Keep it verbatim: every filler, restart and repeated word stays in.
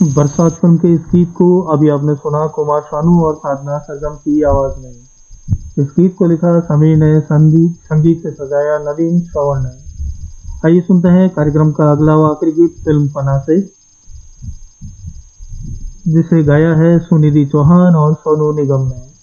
बरसात फिल्म के इस गीत को अभी आपने सुना कुमार शानू और साधना सरगम की आवाज में। इस गीत को लिखा समीर ने, संगीत संगीत से सजाया नवीन श्रवण ने। आइए सुनते हैं कार्यक्रम का अगला व आखिरी गीत फिल्म फना से, जिसे गाया है सुनिधि चौहान और सोनू निगम ने।